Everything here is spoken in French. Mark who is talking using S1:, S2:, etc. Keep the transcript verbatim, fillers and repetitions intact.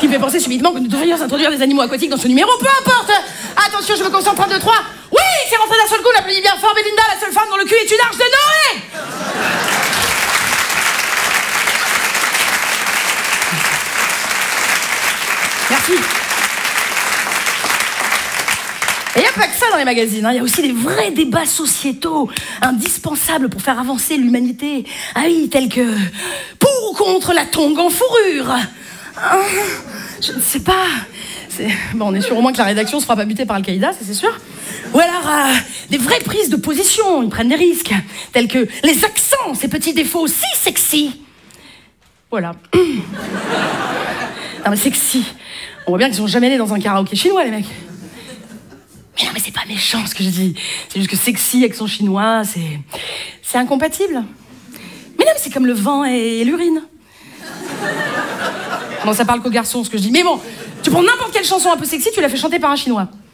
S1: qui me fait penser subitement que nous devrions introduire des animaux aquatiques dans ce numéro. Peu importe. Attention, je me concentre. un, deux, trois. Oui, c'est rentré d'un seul coup. L'applaudit bien fort. Belinda, la seule femme dont le cul est une arche de Noé. Merci. Et il n'y a pas que ça dans les magazines, hein. Il y a aussi des vrais débats sociétaux indispensables pour faire avancer l'humanité. Ah oui, tels que pour ou contre la tongue en fourrure. Ah, je ne sais pas. C'est... Bon, on est sûr au moins que la rédaction se fera pas buter par Al-Qaïda, ça c'est sûr. Ou alors euh, des vraies prises de position, ils prennent des risques, tels que les accents, ces petits défauts si sexy. Voilà. Non mais sexy. On voit bien qu'ils sont jamais allés dans un karaoké chinois, les mecs. Mais non, mais c'est pas méchant ce que je dis. C'est juste que sexy, accent chinois, c'est... c'est incompatible. Mais non, mais c'est comme le vent et l'urine. Bon, ça parle qu'aux garçons, ce que je dis. Mais bon, tu prends n'importe quelle chanson un peu sexy, tu la fais chanter par un chinois.